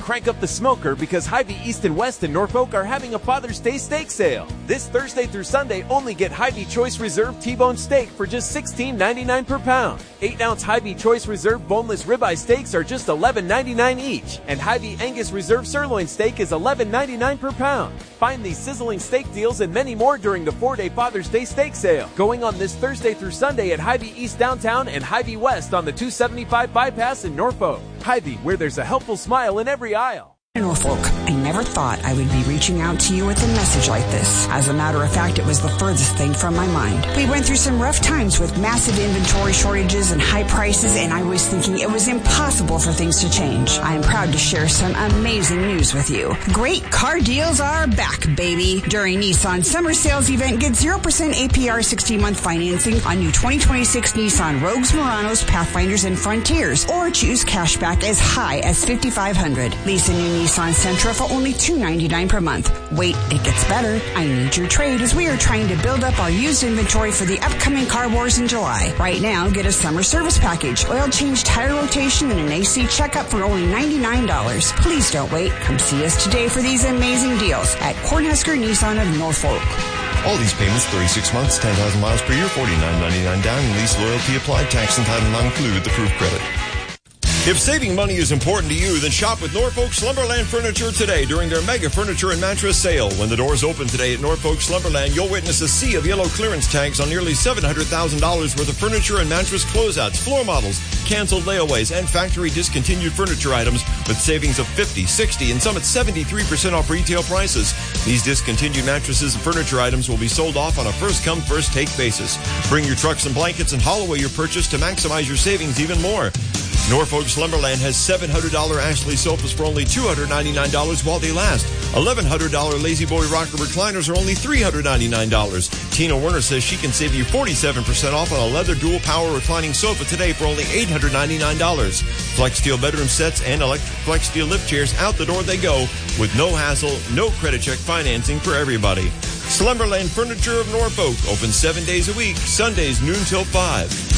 crank up the smoker because Hy-Vee East and West in Norfolk are having a Father's Day steak sale. This Thursday through Sunday, only get Hy-Vee Choice Reserve T-Bone steak for just $16.99 per pound. 8-ounce Hy-Vee Choice Reserve boneless ribeye steaks are just $11.99 each, and Hy-Vee Angus Reserve sirloin steak is $11.99 per pound. Find these sizzling steak deals and many more during the 4-day Father's Day steak sale, going on this Thursday through Sunday at Hy-Vee East Downtown and Hy-Vee West on the 275 bypass in Norfolk. Hy-Vee, where there's a helpful smile in every aisle. Norfolk, I never thought I would be reaching out to you with a message like this. As a matter of fact, it was the furthest thing from my mind. We went through some rough times with massive inventory shortages and high prices, and I was thinking it was impossible for things to change. I am proud to share some amazing news with you. Great car deals are back, baby. During Nissan's summer sales event, get 0% APR 60-month financing on new 2026 Nissan Rogues, Muranos, Pathfinders, and Frontiers, or choose cashback as high as $5,500. Lease a new Nissan Sentra for only $299 per month. Wait, it gets better. I need your trade as we are trying to build up our used inventory for the upcoming car wars in July. Right now, get a summer service package, oil change, tire rotation, and an AC checkup for only $99. Please don't wait. Come see us today for these amazing deals at Cornhusker Nissan of Norfolk. All these payments, 36 months, 10,000 miles per year, $49.99 down, and lease loyalty applied, tax and title not included with approved credit. If saving money is important to you, then shop with Norfolk Slumberland Furniture today during their mega furniture and mattress sale. When the doors open today at Norfolk Slumberland, you'll witness a sea of yellow clearance tags on nearly $700,000 worth of furniture and mattress closeouts, floor models, canceled layaways, and factory discontinued furniture items with savings of 50, 60, and some at 73% off retail prices. These discontinued mattresses and furniture items will be sold off on a first-come, first-take basis. Bring your trucks and blankets and haul away your purchase to maximize your savings even more. Norfolk Slumberland has $700 Ashley sofas for only $299 while they last. $1,100 Lazy Boy Rocker recliners are only $399. Tina Werner says she can save you 47% off on a leather dual power reclining sofa today for only $899. Flex Steel bedroom sets and electric Flex Steel lift chairs, out the door they go with no hassle, no credit check financing for everybody. Slumberland Furniture of Norfolk, open 7 days a week, Sundays noon till 5.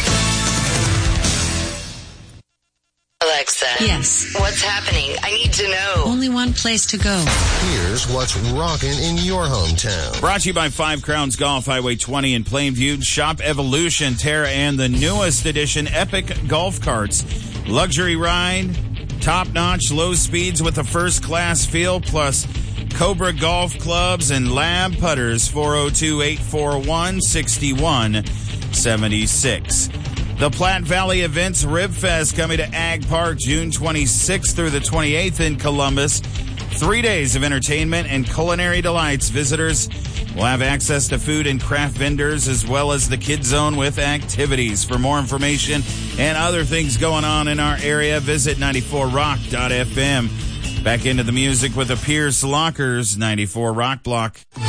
Alexa. Yes. What's happening? I need to know. Only one place to go. Here's what's rocking in your hometown. Brought to you by Five Crowns Golf, Highway 20 in Plainview. Shop Evolution, Terra, and the newest edition, Epic Golf Carts. Luxury ride, top-notch, low speeds with a first-class feel, plus Cobra Golf Clubs and Lab Putters, 402-841-6176. The Platte Valley Events Rib Fest coming to Ag Park June 26th through the 28th in Columbus. 3 days of entertainment and culinary delights. Visitors will have access to food and craft vendors as well as the Kids Zone with activities. For more information and other things going on in our area, visit 94rock.fm. Back into the music with the Pierce Lockers 94 Rock Block.